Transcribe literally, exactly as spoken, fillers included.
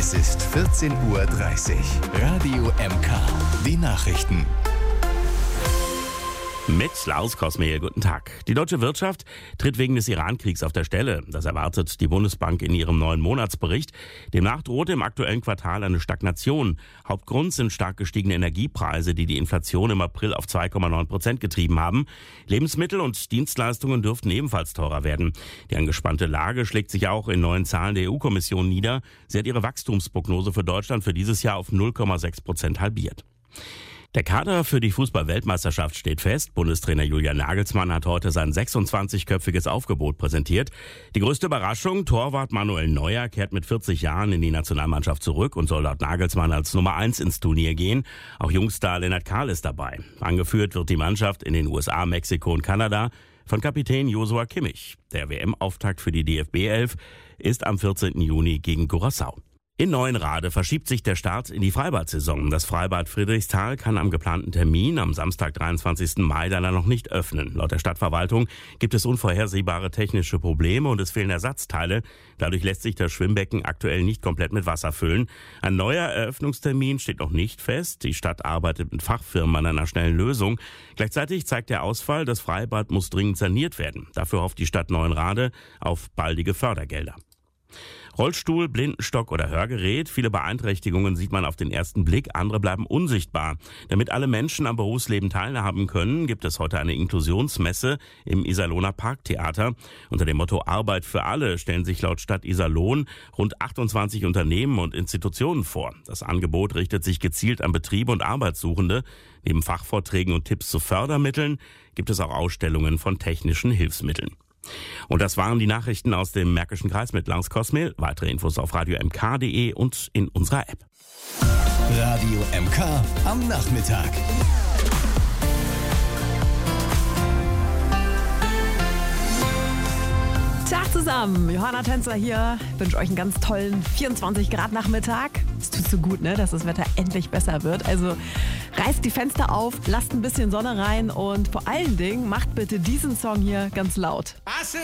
Es ist vierzehn Uhr dreißig. Radio M K. Die Nachrichten. Mit Lars Kosmehl, guten Tag. Die deutsche Wirtschaft tritt wegen des Iran-Kriegs auf der Stelle. Das erwartet die Bundesbank in ihrem neuen Monatsbericht. Demnach droht im aktuellen Quartal eine Stagnation. Hauptgrund sind stark gestiegene Energiepreise, die die Inflation im April auf zwei Komma neun Prozent getrieben haben. Lebensmittel und Dienstleistungen dürften ebenfalls teurer werden. Die angespannte Lage schlägt sich auch in neuen Zahlen der E U-Kommission nieder. Sie hat ihre Wachstumsprognose für Deutschland für dieses Jahr auf null Komma sechs Prozent halbiert. Der Kader für die Fußball-Weltmeisterschaft steht fest. Bundestrainer Julian Nagelsmann hat heute sein sechsundzwanzigköpfiges Aufgebot präsentiert. Die größte Überraschung, Torwart Manuel Neuer kehrt mit vierzig Jahren in die Nationalmannschaft zurück und soll laut Nagelsmann als Nummer eins ins Turnier gehen. Auch Jungstar Lennart Kahl ist dabei. Angeführt wird die Mannschaft in den U S A, Mexiko und Kanada von Kapitän Joshua Kimmich. Der W M-Auftakt für die D F B elf ist am vierzehnten Juni gegen Curaçao. In Neuenrade verschiebt sich der Start in die Freibad-Saison. Das Freibad Friedrichsthal kann am geplanten Termin am Samstag, dreiundzwanzigsten Mai, leider noch nicht öffnen. Laut der Stadtverwaltung gibt es unvorhersehbare technische Probleme und es fehlen Ersatzteile. Dadurch lässt sich das Schwimmbecken aktuell nicht komplett mit Wasser füllen. Ein neuer Eröffnungstermin steht noch nicht fest. Die Stadt arbeitet mit Fachfirmen an einer schnellen Lösung. Gleichzeitig zeigt der Ausfall, das Freibad muss dringend saniert werden. Dafür hofft die Stadt Neuenrade auf baldige Fördergelder. Rollstuhl, Blindenstock oder Hörgerät. Viele Beeinträchtigungen sieht man auf den ersten Blick, andere bleiben unsichtbar. Damit alle Menschen am Berufsleben teilhaben können, gibt es heute eine Inklusionsmesse im Iserlohner Parktheater. Unter dem Motto Arbeit für alle stellen sich laut Stadt Iserlohn rund achtundzwanzig Unternehmen und Institutionen vor. Das Angebot richtet sich gezielt an Betriebe und Arbeitssuchende. Neben Fachvorträgen und Tipps zu Fördermitteln gibt es auch Ausstellungen von technischen Hilfsmitteln. Und das waren die Nachrichten aus dem Märkischen Kreis mit Lars Kosmehl. Weitere Infos auf radio m k punkt d e und in unserer App. Radio M K am Nachmittag. Tag zusammen, Johanna Tänzer hier. Ich wünsche euch einen ganz tollen vierundzwanzig Grad Nachmittag. Es tut so gut, ne, dass das Wetter endlich besser wird. Also reißt die Fenster auf, lasst ein bisschen Sonne rein und vor allen Dingen macht bitte diesen Song hier ganz laut.